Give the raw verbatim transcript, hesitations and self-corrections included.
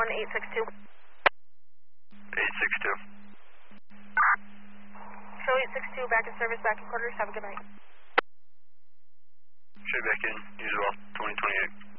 one eight six two. eight six two. Show eight six two, back in service, back in quarters. Have a good night. Show back in, use it off twenty twenty-eight.